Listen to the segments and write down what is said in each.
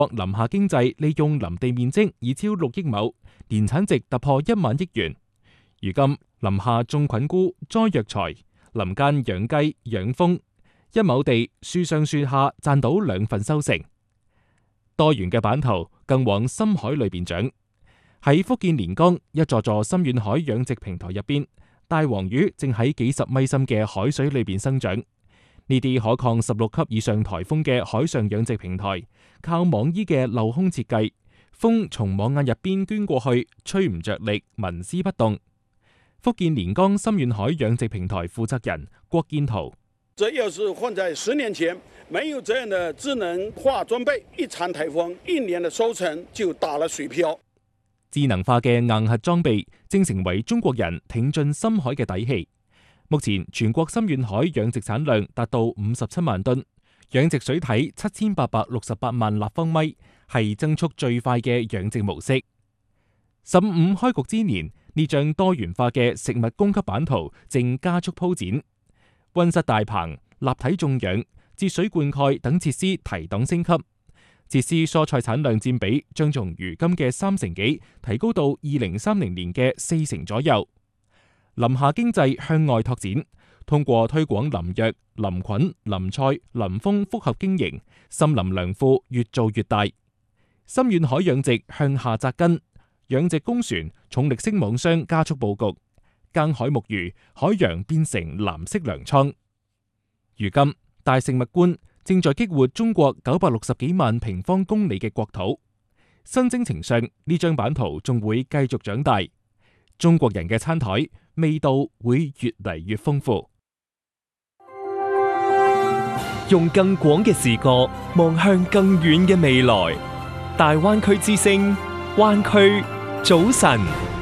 林下經濟利用林地面積已超6億畝，年產值突破1萬億元。如今林下種菌菇、栽藥材，林間養雞、養蜂，1畝地樹上樹下賺到2份收成。多元嘅版圖更往深海裏邊長。喺福建連江一座座深遠海養殖平台入邊，大黃魚正喺幾十米深嘅海水裏邊生長。呢啲可抗16級以上颱風嘅海上養殖平台，靠網衣嘅鏤空設計，風從網眼入邊捐過去，吹唔着力，紋絲不動。福建連江深遠海養殖平台負責人郭建圖： 這要是放在10年前，沒有這樣的智能化裝備，一場颱風1年的收成就打了水漂。 智能化嘅硬核裝備正成為中國人挺進深海嘅底氣。目前全國深遠海養殖產量達到57萬噸，養殖水體7868萬立方米，係增速最快嘅養殖模式。15開局之年，呢張多元化嘅食物供給版圖正加速鋪展。溫室大棚、立體種養、節水灌溉等設施提檔升級，節施蔬菜產量佔比將從如今嘅3成幾提高到2030年嘅4成左右。林下經濟向外拓展，通過推廣林藥、林菌、林菜、林蜂複合經營，森林糧庫越做越大。深遠海養殖向下扎根，養殖工船、重力式網箱加速佈局，耕海牧魚，海洋變成藍色糧倉。如今大食物觀正在激活中國960幾萬平方公里嘅國土，新征程上呢張版圖仲會繼續長大，中國人嘅餐台味道會越嚟越豐富。 用更廣嘅視角望向更遠嘅未來，大灣區之聲，灣區早晨。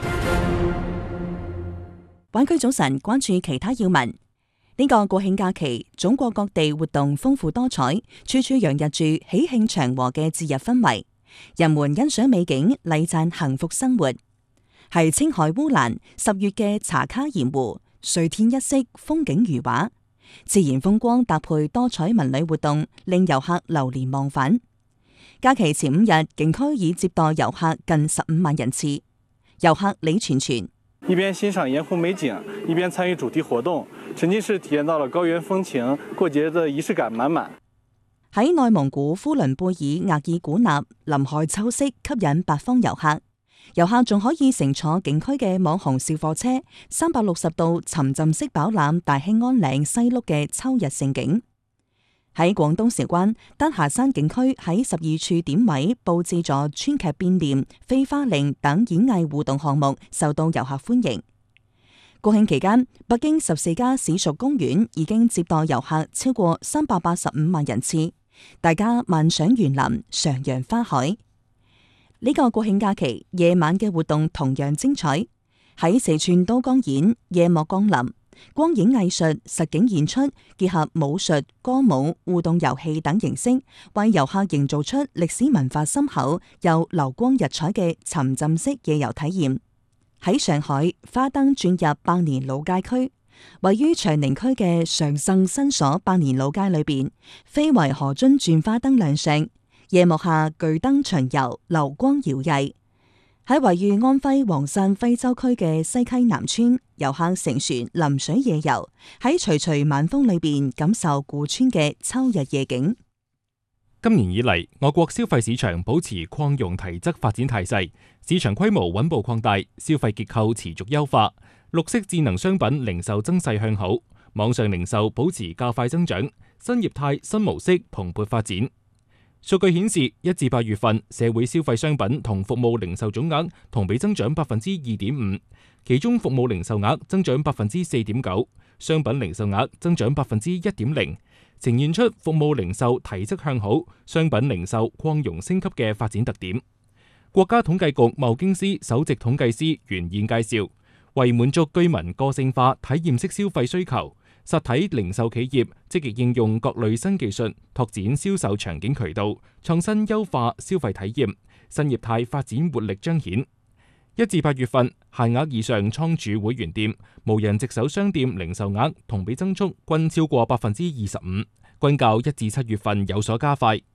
灣區早晨，關注其他要聞。呢個國慶假期，中國各地活動豐富多彩，處處洋溢住喜慶祥和嘅節日氛圍。人們欣賞美景，禮讚幸福生活。係青海烏蘭10月嘅茶卡鹽湖，水天一色，風景如畫，自然風光搭配多彩文旅活動，令遊客流連忘返。假期前5日，景區已接待遊客近15萬人次。遊客李全全： 一邊欣賞鹽湖美景，一邊參與主題活動，沉浸式體驗到了高原風情，過節的儀式感滿滿。 喺內蒙古呼倫貝爾額爾古納，林海秋色吸引八方遊客。遊客仲可以乘坐景區嘅網紅小貨車，360度沉浸式飽覽大興安嶺西麓嘅秋日盛景。喺廣東韶關丹霞山景區喺12處點位佈置咗川劇變臉、飛花令等演藝互動項目，受到遊客歡迎。國慶期間，北京14家市屬公園已經接待遊客超過385萬人次，大家漫賞園林、徜徉花海。呢個國慶假期夜晚嘅活動同樣精彩，喺四川都江堰夜幕降臨，光影藝術、實景演出結合武術、歌舞、互動遊戲等形式，為遊客營造出歷史文化深厚又流光溢彩嘅沉浸式夜遊體驗。喺上海，花燈轉入百年老街區，位於長寧區嘅常盛新所百年老街裏邊，非遺河津轉花燈亮相。夜幕下巨燈巡遊，流光搖曳。喺位於安徽黃山徽州區嘅西溪南村，遊客乘船臨水夜遊，喺徐徐晚風裏邊感受古村嘅秋日夜景。 今年以嚟，我國消費市場保持擴容提質發展態勢，市場規模穩步擴大，消費結構持續優化，綠色智能商品零售增勢向好，網上零售保持較快增長，新業態新模式蓬勃發展。數據顯示，1至8月份社會消費商品同服務零售總額同比增長2.5%，其中服務零售額增長4.9%，商品零售額增長1.0%，呈現出服務零售提質向好、商品零售擴容升級嘅發展特點。國家統計局貿經司首席統計師袁燕介紹，為滿足居民個性化體驗式消費需求，實體零售企業積極應用各類新技術，拓展銷售場景渠道，創新優化消費體驗，新業態發展活力彰顯。1至8月份，限額以上倉儲會員店、無人值守商店零售額同比增速均超過25%，均較1至7月份有所加快。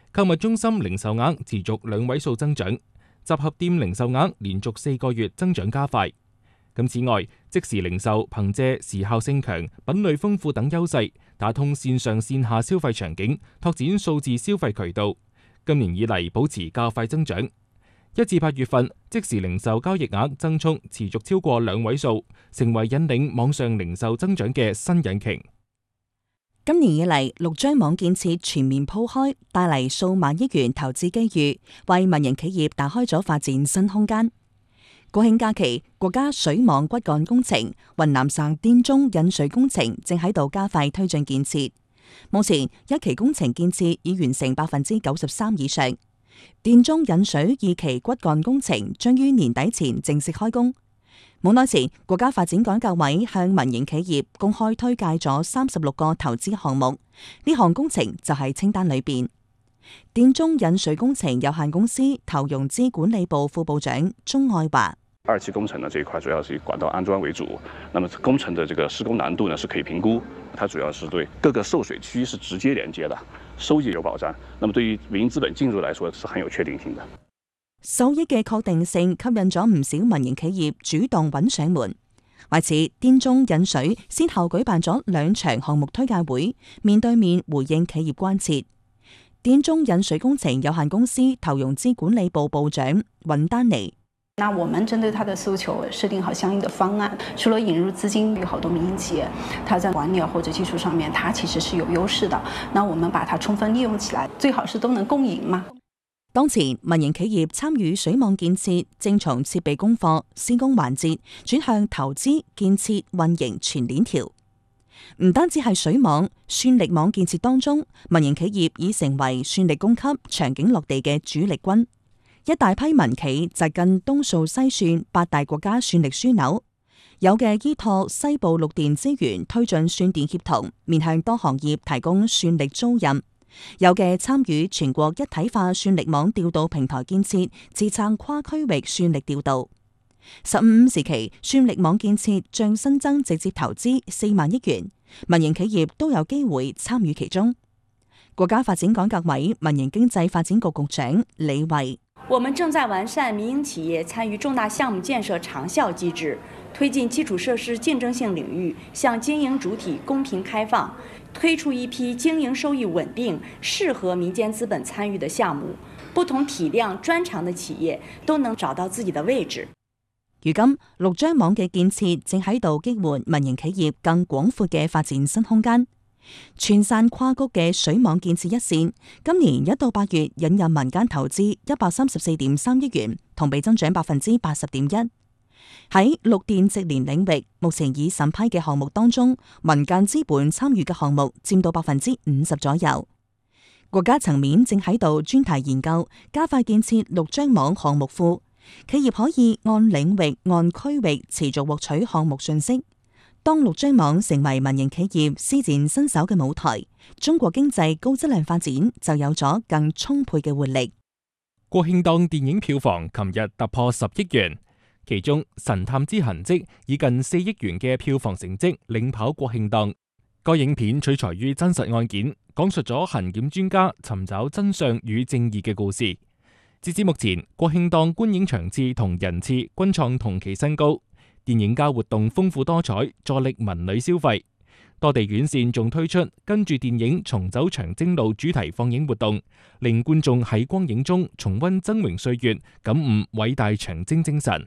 購物中心零售額持續2位數增長，集合店零售額連續4個月增長加快。此外，即時零售憑借時效性強、品類豐富等優勢，打通線上線下消費場景，拓展數字消費渠道。今年以嚟保持較快增長。1至8月份，即時零售交易額增速持續超過2位數，成為引領網上零售增長嘅新引擎。 今年以嚟，6張網建設全面鋪開，帶嚟數萬億元投資機遇，為民營企業打開咗發展新空間。國慶假期，國家水網骨幹工程雲南省滇中引水工程正喺度加快推進建設。目前1期工程建設已完成93%以上，滇中引水2期骨幹工程將於年底前正式開工。冇耐前，國家發展改革委向民營企業公開推介咗36個投資項目，呢項工程就喺清單裏邊。滇中引水工程有限公司投融資管理部副部長鍾愛華 ，2期工程呢這一塊主要是以管道安裝為主，那麼工程的這個施工難度呢是可以評估，它主要是對各個受水區是直接連接的，收益有保障。那麼對於民營資本進入來說是很有確定性的。 收益嘅確定性吸引咗唔少民營企業主動揾上門。為此，滇中引水先後舉辦咗2場項目推介會，面對面回應企業關切。滇中引水工程有限公司投融資管理部部長尹丹妮， 那我們針對它的訴求設定好相應的方案，除了引入資金，有好多民營企業，它在管理或者技術上面，它其實是有優勢的。那我們把它充分利用起來，最好是都能共贏嘛。 當前民營企業參與水網建設，正從設備供貨、施工環節轉向投資、建設、運營全鏈條。唔單止係水網、算力網建設當中，民營企業已成為算力供給、場景落地嘅主力軍。一大批民企就近東數西算8大國家算力樞紐，有嘅依託西部綠電資源推進算電協同，面向多行業提供算力租賃。有嘅參與全國一體化算力網調度平台建設，支撐跨區域算力調度。15時期算力網建設將新增直接投資4萬億元，民營企業都有機會參與其中。國家發展改革委民營經濟發展局局長李慧， 我們正在完善民營企業參與重大項目建設長效機制，推進基礎設施競爭性領域向經營主體公平開放，推出一批經營收益穩定、適合民間資本參與的項目，不同體量專長的企業都能找到自己的位置。 如今6張網嘅建設正喺度激活民營企業更廣闊嘅發展新空間。穿山跨谷嘅水網建設一線，今年1到8月引入民間投資134.3億元，同比增長80.1%。喺綠電直連領域，目前已審批嘅項目當中，民間資本參與嘅項目佔到50%左右。國家層面正喺度專題研究，加快建設6張網項目庫，企業可以按領域、按區域持續獲取項目信息。當6張網成為民營企業施展身手嘅舞台，中國經濟高質量發展就有咗更充沛嘅活力。 國慶檔電影票房琴日突破10億元，其中《神探之痕跡》以近4億元嘅票房成績領跑國慶檔。該影片取材於真實案件，講述咗痕檢專家尋找真相與正義嘅故事。截至目前，國慶檔觀影場次同人次均創同期新高。電影交活動豐富多彩，助力文旅消費。多地院線仲推出跟住電影重走長征路主題放映活動，令觀眾喺光影中重溫崢嶸歲月，感悟偉大長征精神。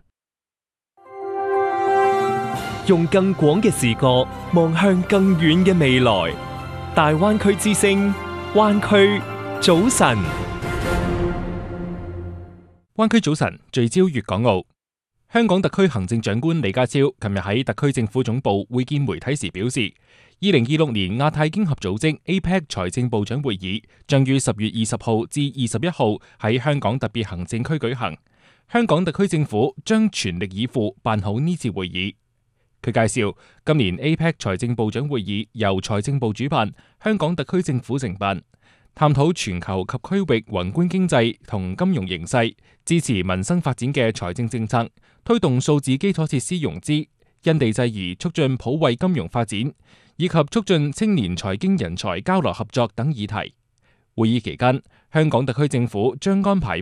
用更廣嘅視角望向更遠嘅未來。大灣區之聲，灣區早晨。 灣區早晨聚焦粵港澳。香港特區行政長官李家超琴日喺特區政府總部會見媒體時表示，2026年亞太經合組織 APEC 財政部長會議將於10月20號至21號喺香港特別行政區舉行。香港特區政府將全力以赴辦好呢次會議。佢介紹，今年 APEC 財政部長會議由財政部主辦，香港特區政府承辦，探討全球及區域宏觀經濟同金融形勢，支持民生發展嘅財政政策，推動數字基礎設施融資，因地制宜促進普惠金融發展，以及促進青年財經人才交流合作等議題。 會議期間，香港特區政府將安排